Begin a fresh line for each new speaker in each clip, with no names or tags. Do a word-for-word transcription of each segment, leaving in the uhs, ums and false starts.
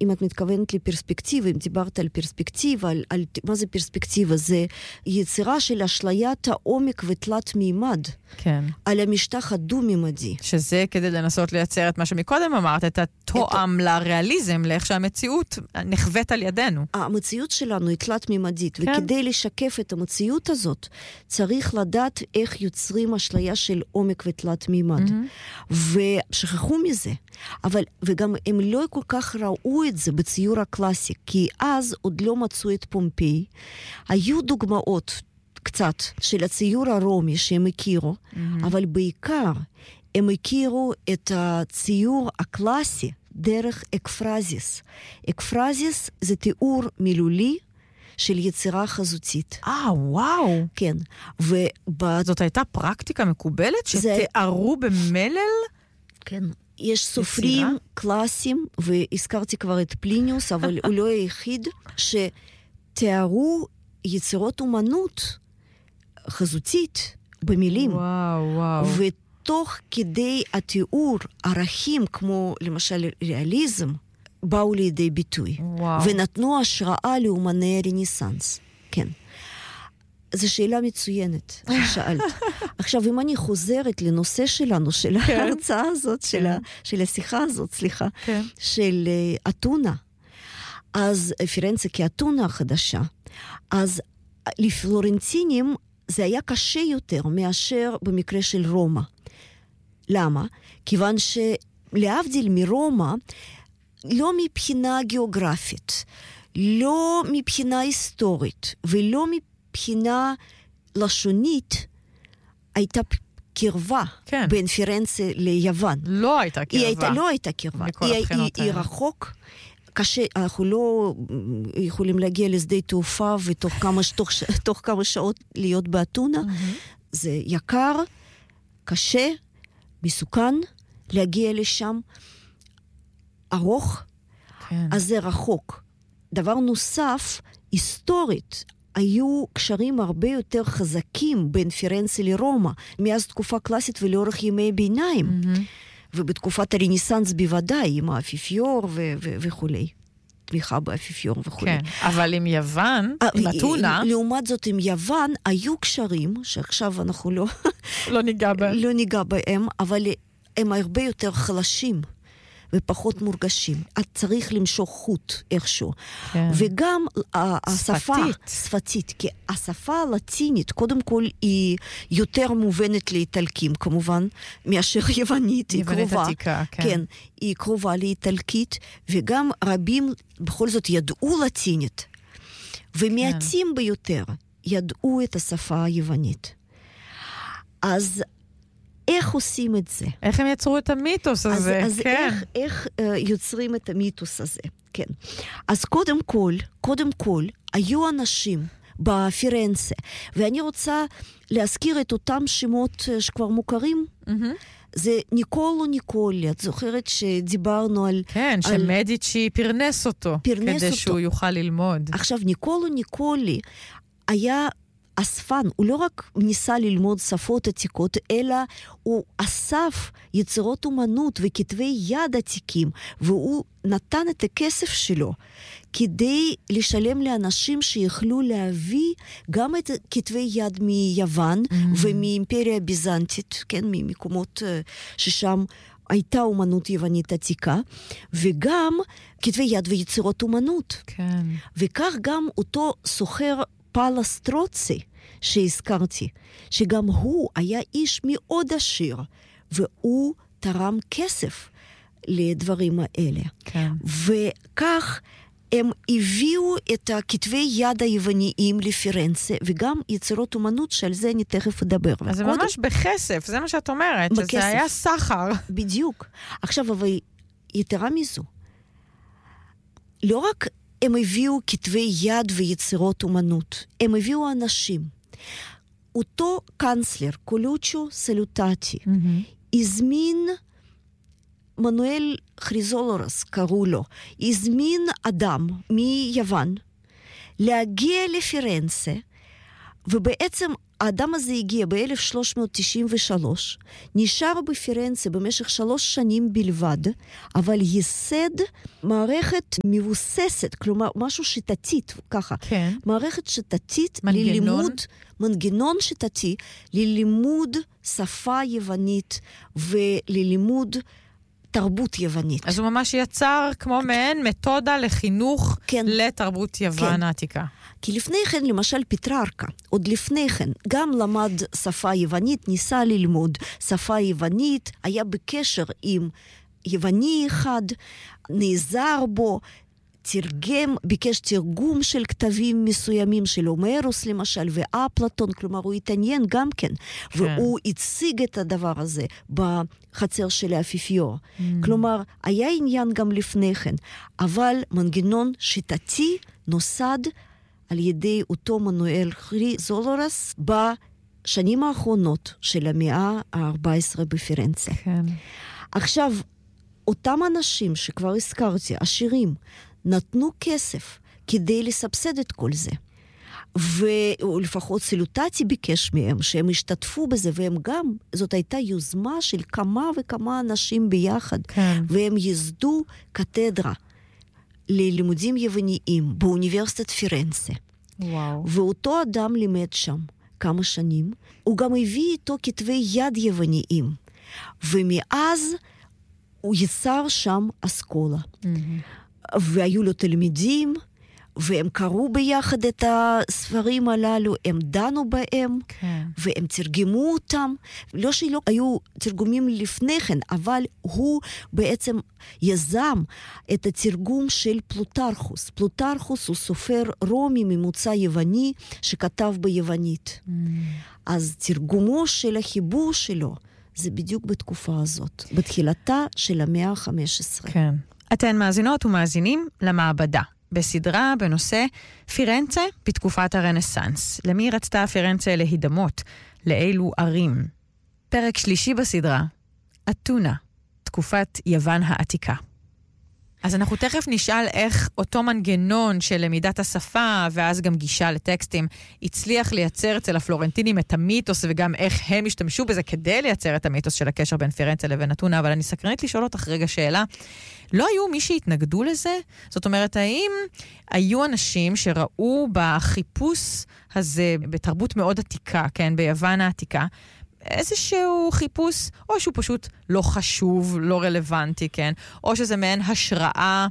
אם את מתכוונת לפרספקטיבה, אם דיברת על פרספקטיבה, על, על, מה זה פרספקטיבה? זה יצירה של אשליית העומק ותלת מימד.
כן.
על המשטח הדו-מימדי.
שזה כדי לנסות לייצר את מה שמקודם אמרת, את התואם את... לריאליזם, לאיך שהמציאות נחוות על ידינו.
המציאות שלנו היא תלת מימדית,
כן.
וכדי לשקף את המציאות הזאת, צריך לדעת איך יוצרים אשליה של עומק ותלת מימד. Mm-hmm. ושכחו מזה. אבל, וגם הם לא כל כך ראו את זה בציור הקלאסי, כי אז עוד לא מצאו את פומפיי. היו דוגמאות קצת של הציור הרומי שהם הכירו, mm-hmm. אבל בעיקר הם הכירו את הציור הקלאסי דרך אקפרזיס. אקפרזיס זה תיאור מילולי של יצירה חזותית.
אה, וואו.
כן.
ובא... זאת הייתה פרקטיקה מקובלת שתיארו זה... במלל?
כן. יש סופרים יצירה? קלאסיים, והזכרתי כבר את פליניוס, אבל הוא לא היחיד, שתיארו יצירות אומנות חזותית במילים.
וואו, וואו.
ותוך כדי התיאור, ערכים כמו למשל ריאליזם, באו לידי ביטוי.
וואו.
ונתנו השראה לאומני הרנסנס. כן. זו שאלה מצוינת ששאלת. עכשיו, אם אני חוזרת לנושא שלנו, של כן. ההרצאה הזאת, כן. של, ה, של השיחה הזאת, סליחה, כן. של uh, אתונה, אז פירנצה כאתונה החדשה, אז לפלורנטינים זה היה קשה יותר מאשר במקרה של רומא. למה? כיוון שלהבדיל מרומא, לא מבחינה גיאוגרפית, לא מבחינה היסטורית, ולא מבחינה לשונית, הייתה קרבה כן. בין פירנצה ליוון.
לא הייתה קרבה.
היא הייתה, לא הייתה קרבה. היא, היא, היא רחוק, קשה, אנחנו לא יכולים להגיע לשדה תעופה ותוך כמה, תוך, תוך כמה שעות להיות באתונה. Mm-hmm. זה יקר, קשה, מסוכן להגיע לשם, ארוך, כן. אז זה רחוק. דבר נוסף, היסטורית, היו קשרים הרבה יותר חזקים בין פירנצה לרומא, מאז תקופה קלאסית ולאורך ימי ביניים. Mm-hmm. ובתקופת הרנסנס בוודאי, עם האפיפיור ו- ו- וכולי. תמיכה באפיפיור וכולי.
כן, אבל עם יוון, עם אתונה...
לעומת זאת, עם יוון, היו קשרים, שעכשיו אנחנו לא...
לא ניגע בהם.
לא ניגע בהם, אבל הם הרבה יותר חלשים. ופחות מורגשים. את צריך למשוך חוט איכשהו. כן. וגם השפה...
שפתית.
שפתית. כי השפה הלטינית, קודם כל, היא יותר מובנת לאיטלקים, כמובן, מאשר יוונית. היא קרובה.
עתיקה, כן.
כן. היא קרובה לאיטלקית, וגם רבים בכל זאת ידעו לטינית. ומעטים כן. ביותר ידעו את השפה היוונית. אז... איך עושים את זה?
איך הם יצרו את המיתוס הזה?
אז, אז
כן.
איך, איך uh, יוצרים את המיתוס הזה? כן. אז קודם כל, קודם כל, היו אנשים בפירנצה, ואני רוצה להזכיר את אותם שמות שכבר מוכרים. Mm-hmm. זה ניקולו ניקולי, את זוכרת שדיברנו על...
כן, על... שמדיצ'י פרנס אותו, פרנס כדי אותו. שהוא יוכל ללמוד.
עכשיו, ניקולו ניקולי היה... אספן, הוא לא רק ניסה ללמוד שפות עתיקות, אלא הוא אסף יצירות אומנות וכתבי יד עתיקים, והוא נתן את הכסף שלו כדי לשלם לאנשים שיכלו להביא גם את כתבי יד מיוון mm-hmm. ומאימפריה ביזנטית, כן, ממקומות ששם הייתה אומנות יוונית עתיקה, וגם כתבי יד ויצירות אומנות.
כן.
וכך גם אותו סוחר פלסטרוצי שהזכרתי, שגם הוא היה איש מאוד עשיר, והוא תרם כסף לדברים האלה.
כן.
וכך הם הביאו את הכתבי יד היווניים לפירנצה, וגם יצירות אומנות שעל זה אני תכף אדבר.
אז זה ממש בכסף, זה מה שאת אומרת, בכסף. שזה היה סחר.
בדיוק. עכשיו, אבל יתרה מזו, לא רק הם הביאו כתבי יד ויצירות אומנות. הם הביאו אנשים. אותו קאנצלר, קולוצ'ו סלוטטי, mm-hmm. הזמין, מנואל חריזולורס קראו לו, הזמין אדם מיוון, להגיע לפירנצה, ובעצם האדם הזה הגיע ב-אלף שלוש מאות תשעים ושלוש, נשאר בפירנצה במשך שלוש שנים בלבד, אבל ייסד מערכת מבוססת, כלומר משהו שיטתית, ככה.
כן.
מערכת שיטתית
מנגנון.
ללימוד, מנגנון שיטתי, ללימוד שפה יוונית וללימוד תרבות יוונית.
אז הוא ממש יצר כמו מעין מתודה לחינוך
כן.
לתרבות יוון
כן.
העתיקה.
כי לפני כן, למשל פטררקה, עוד לפני כן, גם למד שפה יוונית, ניסה ללמוד שפה יוונית, היה בקשר עם יווני אחד, נעזר בו, תרגם, ביקש תרגום של כתבים מסוימים של הומרוס למשל, ואפלטון, כלומר הוא התעניין גם כן, כן. והוא הציג את הדבר הזה בחצר של האפיפיור. Mm. כלומר, היה עניין גם לפני כן, אבל מנגנון שיטתי נוסד על ידי אותו מנואל חריזולורס בשנים האחרונות של המאה ה-ארבע עשרה בפירנצה.
כן.
עכשיו, אותם אנשים שכבר הזכרתי, עשירים, נתנו כסף כדי לסבסד את כל זה. ולפחות סילוטטי ביקש מהם שהם השתתפו בזה, והם גם, זאת הייתה יוזמה של כמה וכמה אנשים ביחד,
כן.
והם יסדו קתדרה ללימודים יווניים באוניברסיטת פירנצה.
וואו.
ואותו אדם לימד שם כמה שנים, הוא גם הביא איתו כתבי יד יווניים, ומאז הוא יצר שם אסכולה. Mm-hmm. והיו לו תלמידים, והם קראו ביחד את הספרים הללו, הם דנו בהם, כן. והם תרגמו אותם. לא שלא היו תרגומים לפני כן, אבל הוא בעצם יזם את התרגום של פלוטרכוס. פלוטרכוס הוא סופר רומי ממוצא יווני, שכתב ביוונית. Mm. אז תרגומו של החיבור שלו, זה בדיוק בתקופה הזאת, בתחילתה של המאה ה-חמש עשרה.
כן. אתן מאזינות ומאזינים למעבדה. בסדרה בנושא פירנצה בתקופת הרנסנס. למי רצתה פירנצה להידמות? לאילו ערים? פרק שלישי בסדרה, אתונה, תקופת יוון העתיקה. אז אנחנו תכף נשאל איך אותו מנגנון של למידת השפה, ואז גם גישה לטקסטים, הצליח לייצר אצל הפלורנטינים את המיתוס, וגם איך הם השתמשו בזה כדי לייצר את המיתוס של הקשר בין פירנצה לבין אתונה, אבל אני סקרנית לשאול אותך רגע שאלה. לא היו מי שהתנגדו לזה? זאת אומרת, האם היו אנשים שראו בחיפוש הזה, בתרבות מאוד עתיקה, כן, ביוון העתיקה, איזשהו חיפוש, או שהוא פשוט לא חשוב, לא רלוונטי, כן? או שזה מעין השראה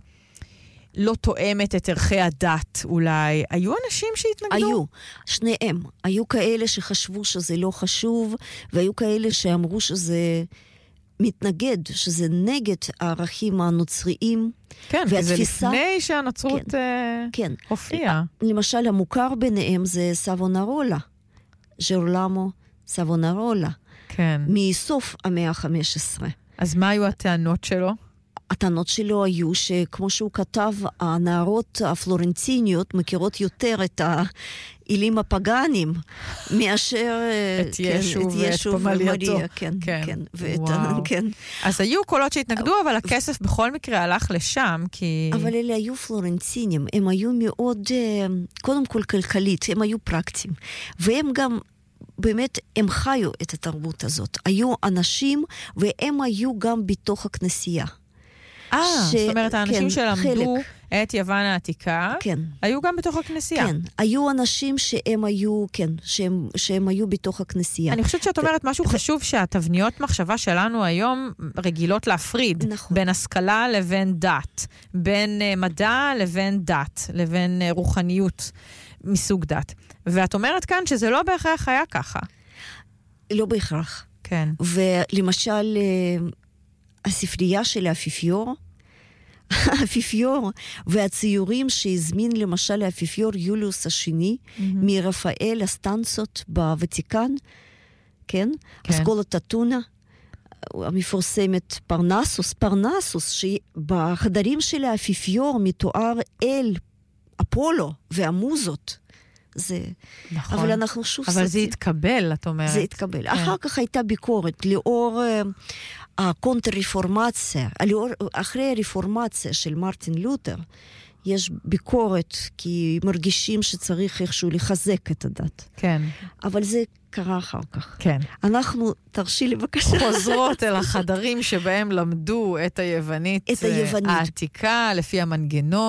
לא תואמת את ערכי הדת, אולי. היו אנשים שהתנגדו?
היו, שניהם. היו כאלה שחשבו שזה לא חשוב, והיו כאלה שאמרו שזה מתנגד, שזה נגד הערכים הנוצריים.
כן, כי זה לפני שהנצרות כן, uh, כן. הופיעה.
למשל, המוכר ביניהם זה סבונרולה, ג'רולמו סבונרולה,
כן.
מסוף המאה ה-חמש עשרה.
אז מה היו הטענות שלו?
הטענות שלו היו שכמו שהוא כתב, הנערות הפלורנטיניות מכירות יותר את האלים הפגאנים, מאשר
את ישו ואת פמלייתו.
כן, כן. כן,
וואו.
כן.
אז היו קולות שהתנגדו, אבל הכסף בכל מקרה הלך לשם, כי...
אבל אלה היו פלורנטינים, הם היו מאוד, קודם כל כלכלית, הם היו פרקטיים, והם גם... באמת, הם חיו את התרבות הזאת. היו אנשים, והם היו גם בתוך הכנסייה.
אה, ש... זאת אומרת, האנשים כן, שלמדו חלק. את יוון העתיקה, כן. היו גם בתוך הכנסייה.
כן, היו אנשים שהם היו, כן, שהם, שהם היו בתוך הכנסייה.
אני חושבת שאת אומרת משהו ו... חשוב, שהתבניות מחשבה שלנו היום רגילות להפריד.
נכון.
בין השכלה לבין דת, בין מדע לבין דת, לבין רוחניות מסוג דת. ואת אומרת כאן שזה לא בהכרח היה ככה.
לא בהכרח.
כן.
ולמשל, הספרייה של האפיפיור, האפיפיור והציורים שהזמין למשל האפיפיור יוליוס השני, mm-hmm. מרפאל הסטנצות בוותיקן, כן? כן. אסכולת אתונה, המפורסמת פרנסוס, פרנסוס, שבחדרים של האפיפיור מתואר אל אפולו והמוזות. זה...
נכון.
אבל אנחנו שוב...
אבל זה התקבל, את אומרת.
זה התקבל. כן. אחר כך הייתה ביקורת, לאור הקונטר-רפורמציה, אחרי הרפורמציה של מרטין לותר, יש ביקורת, כי מרגישים שצריך איכשהו לחזק את הדת.
כן.
אבל זה קרה אחר כך.
כן.
אנחנו, תרשי לי בבקשה.
חוזרות אל החדרים שבהם למדו את היוונית,
את היוונית.
העתיקה, לפי המנגנון.